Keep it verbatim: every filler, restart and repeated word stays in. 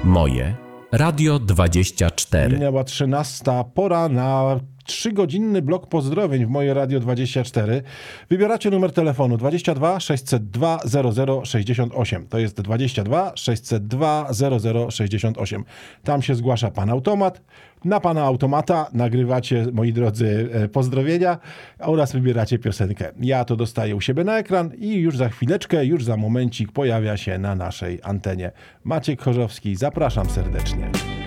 Moje Radio dwadzieścia cztery. Minęła trzynasta, pora na trzygodzinny blok pozdrowień w Moje Radio dwadzieścia cztery. Wybieracie numer telefonu dwadzieścia dwa sześćset dwa zero zero sześćdziesiąt osiem. To jest dwadzieścia dwa sześćset dwa zero zero sześćdziesiąt osiem. Tam się zgłasza pan automat. Na pana automata nagrywacie, moi drodzy, pozdrowienia oraz wybieracie piosenkę. Ja to dostaję u siebie na ekran i już za chwileczkę, już za momencik pojawia się na naszej antenie. Maciek Chorzowski, zapraszam serdecznie.